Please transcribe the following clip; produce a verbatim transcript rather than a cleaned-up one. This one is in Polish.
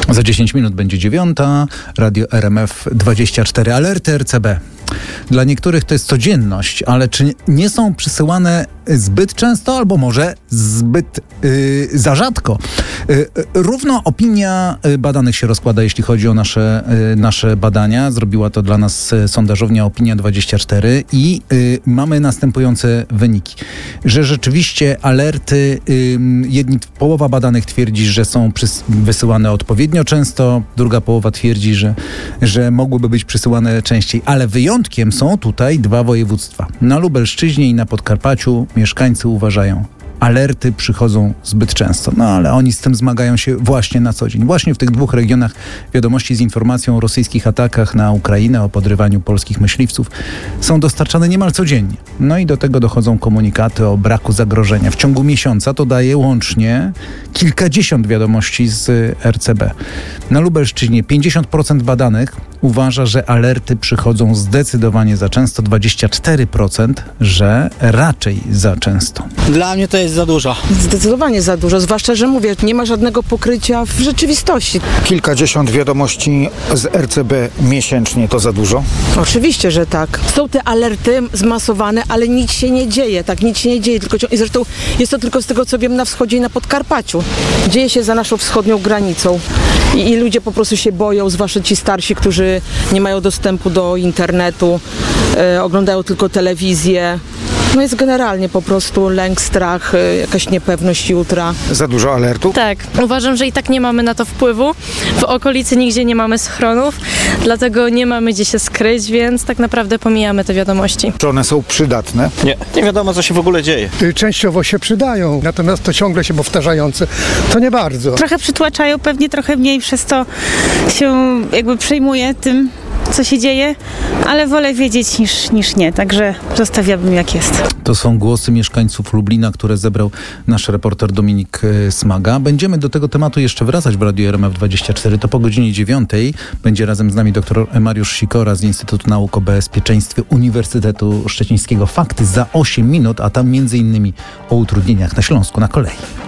Za dziesięć minut będzie dziewiąta, Radio R M F dwadzieścia cztery, alerty R C B. Dla niektórych to jest codzienność, ale czy nie są przysyłane zbyt często, albo może zbyt yy, za rzadko? Yy, równo opinia badanych się rozkłada, jeśli chodzi o nasze, yy, nasze badania. Zrobiła to dla nas sondażownia Opinia dwadzieścia cztery i yy, mamy następujące wyniki. Że rzeczywiście alerty, yy, jedni, połowa badanych twierdzi, że są przys- wysyłane odpowiednio często, druga połowa twierdzi, że, że mogłyby być przysyłane częściej, ale wyjątkiem są tutaj dwa województwa. Na Lubelszczyźnie i na Podkarpaciu mieszkańcy uważają, alerty przychodzą zbyt często. No ale oni z tym zmagają się właśnie na co dzień. Właśnie w tych dwóch regionach wiadomości z informacją o rosyjskich atakach na Ukrainę, o podrywaniu polskich myśliwców są dostarczane niemal codziennie. No i do tego dochodzą komunikaty o braku zagrożenia. W ciągu miesiąca to daje łącznie kilkadziesiąt wiadomości z R C B. Na Lubelszczyźnie pięćdziesiąt procent badanych uważa, że alerty przychodzą zdecydowanie za często, dwadzieścia cztery procent, że raczej za często. Dla mnie to jest za dużo. Zdecydowanie za dużo, zwłaszcza, że mówię, nie ma żadnego pokrycia w rzeczywistości. Kilkadziesiąt wiadomości z R C B miesięcznie to za dużo? Oczywiście, że tak. Są te alerty zmasowane, ale nic się nie dzieje, tak, nic się nie dzieje. Tylko, i zresztą jest to tylko z tego, co wiem, na wschodzie i na Podkarpaciu. Dzieje się za naszą wschodnią granicą i, i ludzie po prostu się boją, zwłaszcza ci starsi, którzy nie mają dostępu do internetu, e, oglądają tylko telewizję. No jest generalnie po prostu lęk, strach, jakaś niepewność jutra. Za dużo alertów? Tak, uważam, że i tak nie mamy na to wpływu. W okolicy nigdzie nie mamy schronów, dlatego nie mamy gdzie się skryć, więc tak naprawdę pomijamy te wiadomości. Czy one są przydatne? Nie, nie wiadomo, co się w ogóle dzieje. Częściowo się przydają, natomiast to ciągle się powtarzające, to nie bardzo. Trochę przytłaczają, pewnie trochę mniej, przez to się jakby przejmuję tym, co się dzieje, ale wolę wiedzieć niż, niż nie, także zostawiałabym jak jest. To są głosy mieszkańców Lublina, które zebrał nasz reporter Dominik Smaga. Będziemy do tego tematu jeszcze wracać w Radiu R M F dwadzieścia cztery. To po godzinie dziewiątej będzie razem z nami dr Mariusz Sikora z Instytutu Nauk o Bezpieczeństwie Uniwersytetu Szczecińskiego. Fakty za osiem minut, a tam między innymi o utrudnieniach na Śląsku na kolei.